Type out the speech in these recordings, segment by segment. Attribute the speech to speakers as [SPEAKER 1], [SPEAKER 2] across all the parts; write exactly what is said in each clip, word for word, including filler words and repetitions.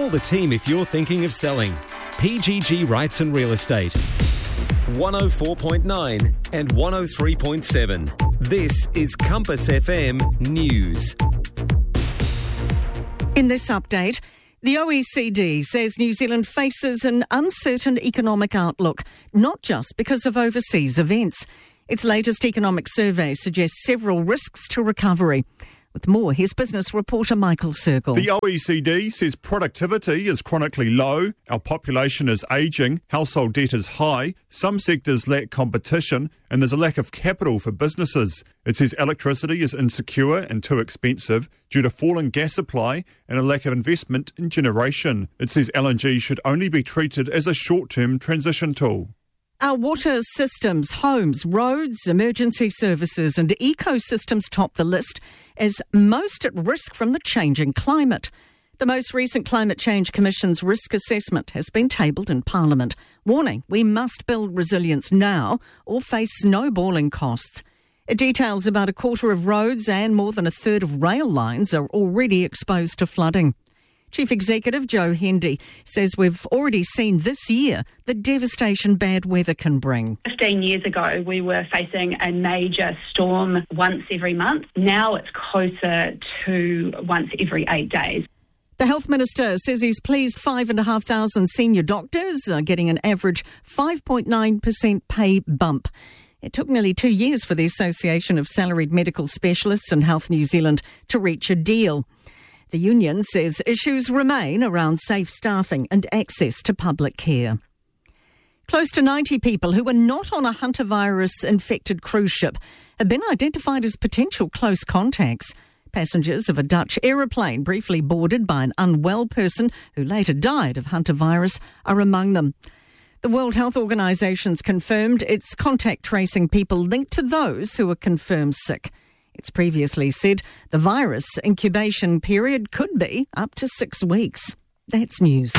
[SPEAKER 1] Call the team if you're thinking of selling. P G G Rights and Real Estate. one oh four point nine and one oh three point seven. This is Compass F M News.
[SPEAKER 2] In this update, the O E C D says New Zealand faces an uncertain economic outlook, not just because of overseas events. Its latest economic survey suggests several risks to recovery. With more, here's business reporter Michael Circle.
[SPEAKER 3] The O E C D says productivity is chronically low, our population is ageing, household debt is high, some sectors lack competition, and there's a lack of capital for businesses. It says electricity is insecure and too expensive due to falling gas supply and a lack of investment in generation. It says L N G should only be treated as a short-term transition tool.
[SPEAKER 2] Our water systems, homes, roads, emergency services and ecosystems top the list as most at risk from the changing climate. The most recent Climate Change Commission's risk assessment has been tabled in Parliament, warning we must build resilience now or face snowballing costs. It details about a quarter of roads and more than a third of rail lines are already exposed to flooding. Chief Executive Joe Hendy says we've already seen this year the devastation bad weather can bring.
[SPEAKER 4] fifteen years ago, we were facing a major storm once every month. Now it's closer to once every eight days.
[SPEAKER 2] The Health Minister says he's pleased five thousand five hundred senior doctors are getting an average five point nine percent pay bump. It took nearly two years for the Association of Salaried Medical Specialists and Health New Zealand to reach a deal. The union says issues remain around safe staffing and access to public care. Close to ninety people who were not on a hantavirus-infected cruise ship have been identified as potential close contacts. Passengers of a Dutch aeroplane briefly boarded by an unwell person who later died of hantavirus are among them. The World Health Organisation's confirmed it's contact tracing people linked to those who are confirmed sick. It's previously said the virus incubation period could be up to six weeks. That's news.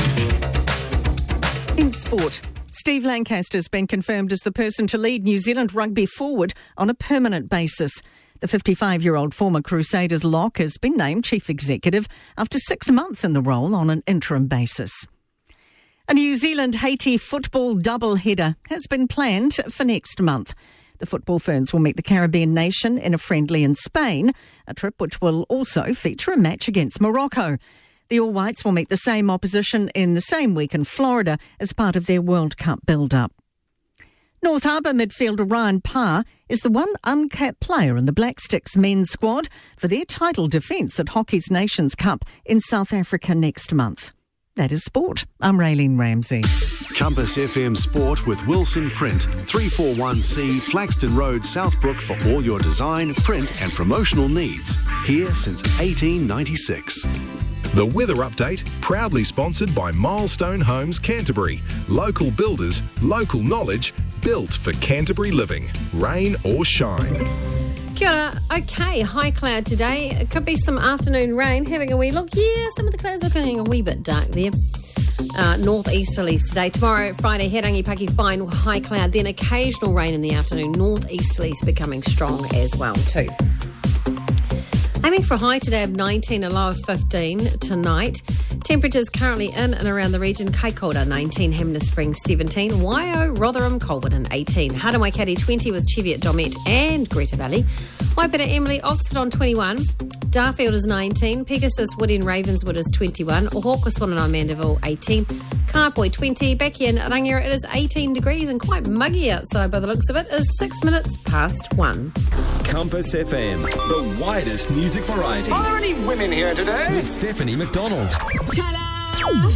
[SPEAKER 2] In sport, Steve Lancaster's been confirmed as the person to lead New Zealand rugby forward on a permanent basis. The fifty-five-year-old former Crusaders lock has been named chief executive after six months in the role on an interim basis. A New Zealand-Haiti football double-header has been planned for next month. The football ferns will meet the Caribbean nation in a friendly in Spain, a trip which will also feature a match against Morocco. The All Whites will meet the same opposition in the same week in Florida as part of their World Cup build-up. North Harbour midfielder Ryan Parr is the one uncapped player in the Black Sticks men's squad for their title defence at Hockey's Nations Cup in South Africa next month. That is sport. I'm Raylene Ramsey.
[SPEAKER 5] Compass F M Sport with Wilson Print, three forty-one C Flaxton Road, Southbrook for all your design, print and promotional needs. Here since eighteen ninety-six.
[SPEAKER 6] The weather update, proudly sponsored by Milestone Homes Canterbury. Local builders, local knowledge, built for Canterbury living. Rain or shine.
[SPEAKER 7] Kia ora. Okay, high cloud today. It could be some afternoon rain. Having a wee look. Yeah, some of the clouds are looking a wee bit dark there. Uh, northeasterlies today. Tomorrow, Friday, Herangi Paki fine, high cloud. Then occasional rain in the afternoon. Northeasterlies becoming strong as well too. Aiming for a high today of nineteen, a low of fifteen tonight. Temperatures currently in and around the region. Kaikoura nineteen, Hamner Springs seventeen, Waio, Rotherham, Colvin eighteen, Harawaikari twenty with Cheviot, Domet and Greta Valley. Waipeta, Emily, Oxford on twenty-one, Darfield is nineteen, Pegasus, Wood and Ravenswood is twenty-one, Hawke's Swannon, Mandeville eighteen, Carpoy twenty, back here in Rangira it is eighteen degrees and quite muggy outside by the looks of it. It is six minutes past one.
[SPEAKER 1] Compass F M, the widest music variety.
[SPEAKER 8] Are there any women here today?
[SPEAKER 1] With Stephanie McDonald.
[SPEAKER 8] Ta-da!